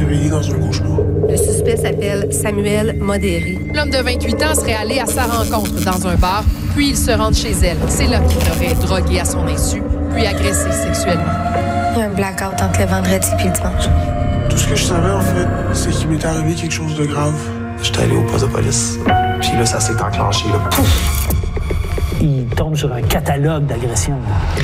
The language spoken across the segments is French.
réveillé dans un cauchemar. Le suspect s'appelle Samuel Modéry. L'homme de 28 ans serait allé à sa rencontre dans un bar, puis il se rend chez elle. C'est là qu'il l'aurait drogué à son insu, puis agressé sexuellement. Il y a un blackout entre le vendredi et le dimanche. Tout ce que je savais, en fait, c'est qu'il m'est arrivé quelque chose de grave. J'étais allé au poste de police. Puis là, ça s'est enclenché, là. Pouf! Il tombe sur un catalogue d'agressions.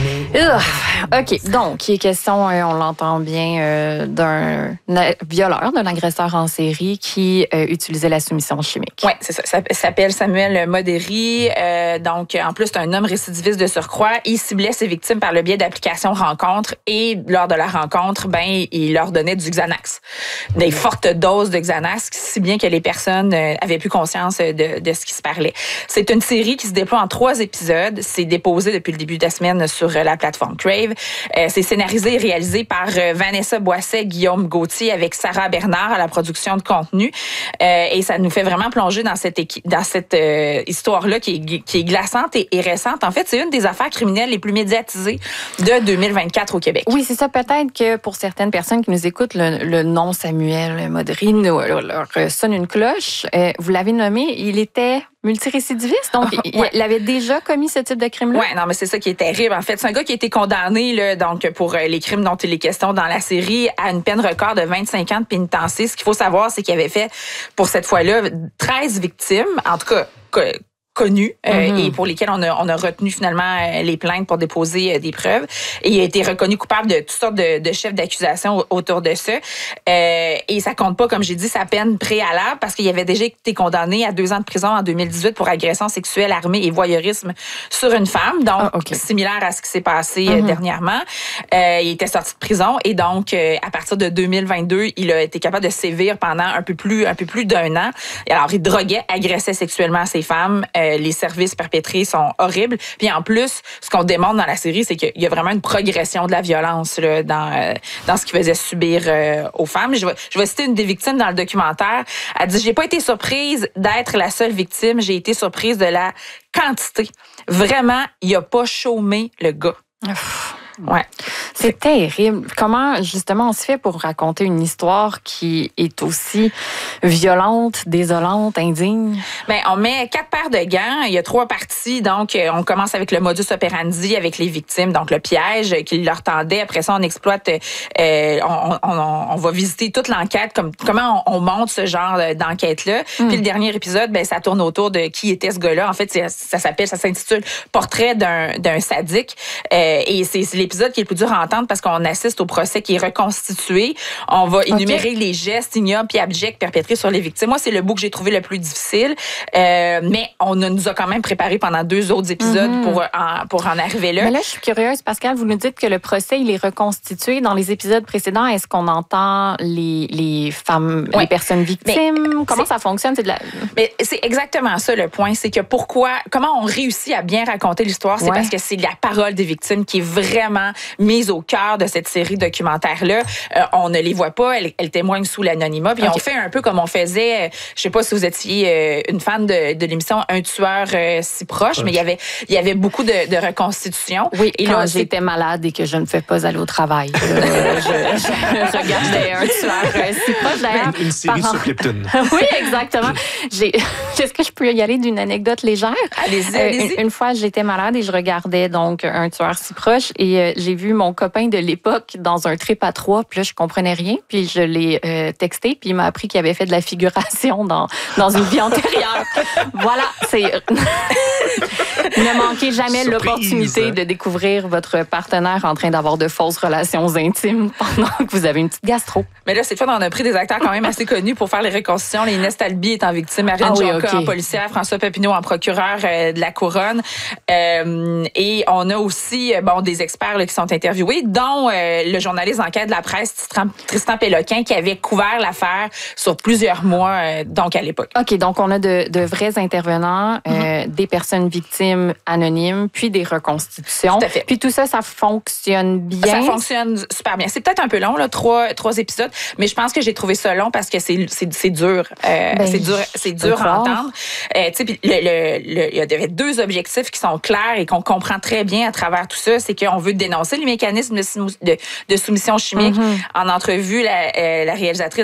OK. Donc, il est question, on l'entend bien, d'un violeur, d'un agresseur en série qui utilisait la soumission chimique. Oui, c'est ça. Ça s'appelle Samuel Modéry. Donc, en plus, c'est un homme récidiviste de surcroît. Il ciblait ses victimes par le biais d'applications rencontres et lors de la rencontre, il leur donnait du Xanax. Des fortes doses de Xanax, si bien que les personnes avaient plus conscience de ce qui se parlait. C'est une série qui se déploie en 3 épisodes. C'est déposé depuis le début de la semaine sur la plateforme Crave. C'est scénarisé et réalisé par Vanessa Boisset, Guillaume Gauthier avec Sarah Bernard à la production de contenu. Et ça nous fait vraiment plonger dans cette histoire-là qui est glaçante et récente. En fait, c'est une des affaires criminelles les plus médiatisées de 2024 au Québec. Oui, c'est ça. Peut-être que pour certaines personnes qui nous écoutent, le nom Samuel Modéry leur sonne une cloche. Vous l'avez nommé, il était multirécidiviste, donc il avait déjà commis ce type de crime-là? Oui, non, mais c'est ça qui est terrible. En fait, c'est un gars qui a été condamné là, donc, pour les crimes dont il est question dans la série à une peine record de 25 ans de pénitencier. Ce qu'il faut savoir, c'est qu'il avait fait, pour cette fois-là, 13 victimes, en tout cas connus et pour lesquels on a retenu finalement les plaintes pour déposer des preuves. Et il a été reconnu coupable de toutes sortes de chefs d'accusation autour de ça. Et ça compte pas, comme j'ai dit, sa peine préalable parce qu'il avait déjà été condamné à 2 ans de prison en 2018 pour agression sexuelle armée et voyeurisme sur une femme. Donc, similaire à ce qui s'est passé dernièrement. Il était sorti de prison et donc, à partir de 2022, il a été capable de sévir pendant un peu plus d'1 an. Et alors, il droguait, agressait sexuellement ses femmes. Les services perpétrés sont horribles. Puis en plus, ce qu'on démontre dans la série, c'est qu'il y a vraiment une progression de la violence là, dans ce qu'il faisait subir aux femmes. Je vais citer une des victimes dans le documentaire. Elle dit « J'ai pas été surprise d'être la seule victime. J'ai été surprise de la quantité. Vraiment, il a pas chômé le gars. » Ouais. C'est terrible. Comment, justement, on se fait pour raconter une histoire qui est aussi violente, désolante, indigne? Bien, on met 4 paires de gants. Il y a 3 parties. Donc, on commence avec le modus operandi avec les victimes. Donc, le piège qui leur tendait. Après ça, on exploite, on va visiter toute l'enquête, comment on monte ce genre d'enquête-là. Puis le dernier épisode, ça tourne autour de qui était ce gars-là. En fait, ça s'intitule Portrait d'un sadique. Et c'est l'épisode qui est le plus dur à entendre parce qu'on assiste au procès qui est reconstitué. On va énumérer les gestes ignobles et abjects perpétrés sur les victimes. Moi, c'est le bout que j'ai trouvé le plus difficile. Mais on nous a quand même préparé pendant 2 autres épisodes pour en arriver là. Mais là, je suis curieuse, Pascal, vous nous dites que le procès, il est reconstitué. Dans les épisodes précédents, est-ce qu'on entend les femmes, les personnes victimes? Comment ça fonctionne? Mais c'est exactement ça le point. C'est que comment on réussit à bien raconter l'histoire, c'est parce que c'est la parole des victimes qui est vraiment mise au cœur de cette série documentaire-là. On ne les voit pas, elles témoignent sous l'anonymat. Puis on fait un peu comme on faisait, je sais pas si vous étiez une fan de l'émission Un tueur si proche, mais il y avait beaucoup de reconstitutions. Oui, et quand j'étais malade et que je ne fais pas aller au travail, je regardais Un tueur si proche. D'ailleurs, une série sur Clipton. Oui, exactement. Est-ce que je peux y aller d'une anecdote légère? Allez-y. Une fois, j'étais malade et je regardais donc Un tueur si proche et j'ai vu mon copain de l'époque dans un trip à 3, puis là, je comprenais rien, puis je l'ai texté, puis il m'a appris qu'il avait fait de la figuration dans une vie antérieure. Voilà, ne manquez jamais l'opportunité de découvrir votre partenaire en train d'avoir de fausses relations intimes pendant que vous avez une petite gastro. Mais là, c'est fun, on a pris des acteurs quand même assez connus pour faire les reconstitutions. Inès Talby étant victime, Marine Jonca en policière, François Papineau en procureur de la Couronne. Et on a aussi des experts là, qui sont interviewés, dont le journaliste d'enquête de la presse, Tristan Péloquin, qui avait couvert l'affaire sur plusieurs mois, donc à l'époque. OK, donc on a de vrais intervenants, des personnes victimes anonymes, puis des reconstitutions. Tout à fait. Puis tout ça, ça fonctionne bien? Ça fonctionne super bien. C'est peut-être un peu long, là, 3 épisodes, mais je pense que j'ai trouvé ça long parce que c'est dur. C'est dur à entendre. Puis il y avait 2 objectifs qui sont clairs et qu'on comprend très bien à travers tout ça. C'est qu'on veut dénoncer les mécanismes de soumission chimique. En entrevue, la réalisatrice